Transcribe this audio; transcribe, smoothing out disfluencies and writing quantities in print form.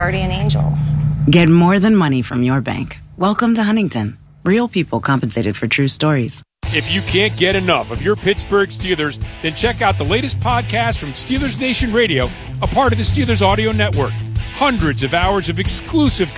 guardian angel. Get more than money from your bank. Welcome to Huntington. Real people compensated for true stories. If you can't get enough of your Pittsburgh Steelers, then check out the latest podcast from Steelers Nation Radio, a part of the Steelers Audio Network. Hundreds of hours of exclusive